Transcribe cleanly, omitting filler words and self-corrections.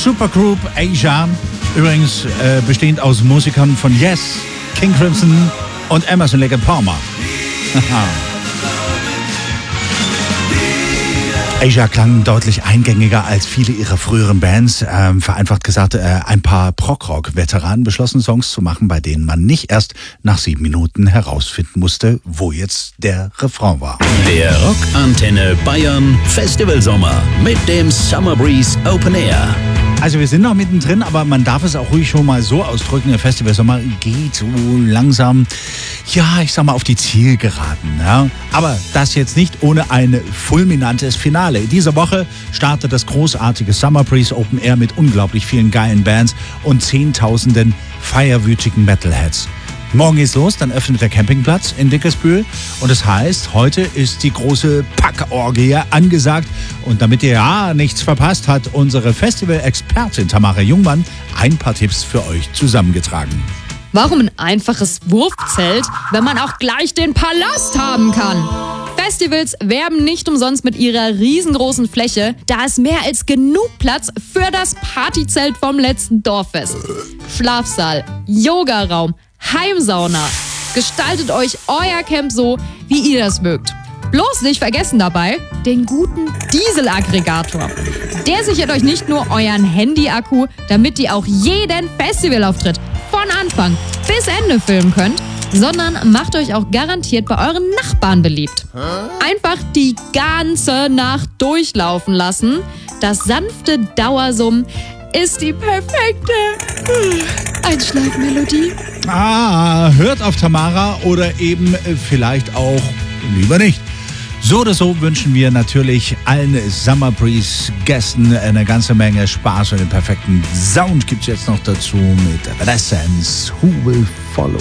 Supergroup Asia, übrigens bestehend aus Musikern von Yes, King Crimson und Emerson Lake & Palmer. Asia klang deutlich eingängiger als viele ihrer früheren Bands. Vereinfacht gesagt, ein paar Prog-Rock-Veteranen beschlossen, Songs zu machen, bei denen man nicht erst nach 7 Minuten herausfinden musste, wo jetzt der Refrain war. Der Rockantenne Bayern Festivalsommer mit dem Summer Breeze Open Air. Also wir sind noch mittendrin, aber man darf es auch ruhig schon mal so ausdrücken, der Festivalsommer geht so langsam, ja, ich sag mal, auf die Zielgeraden. Ja. Aber das jetzt nicht ohne ein fulminantes Finale. Diese Woche startet das großartige Summer Breeze Open Air mit unglaublich vielen geilen Bands und Zehntausenden feierwütigen Metalheads. Morgen geht's los, dann öffnet der Campingplatz in Dickesbühl und das heißt, heute ist die große Packorgie angesagt und damit ihr ja nichts verpasst, hat unsere Festival-Expertin Tamara Jungmann ein paar Tipps für euch zusammengetragen. Warum ein einfaches Wurfzelt, wenn man auch gleich den Palast haben kann? Festivals werben nicht umsonst mit ihrer riesengroßen Fläche. Da ist mehr als genug Platz für das Partyzelt vom letzten Dorffest. Schlafsaal, Yogaraum, Heimsauna. Gestaltet euch euer Camp so, wie ihr das mögt. Bloß nicht vergessen dabei den guten Dieselaggregator. Der sichert euch nicht nur euren Handy-Akku, damit ihr auch jeden Festivalauftritt von Anfang bis Ende filmen könnt, sondern macht euch auch garantiert bei euren Nachbarn beliebt. Einfach die ganze Nacht durchlaufen lassen. Das sanfte Dauersummen ist die perfekte Einschlafmelodie. Hört auf Tamara oder eben vielleicht auch lieber nicht. So oder so wünschen wir natürlich allen Summer Breeze Gästen eine ganze Menge Spaß und den perfekten Sound gibt's jetzt noch dazu mit Evanescence. Who Will Follow?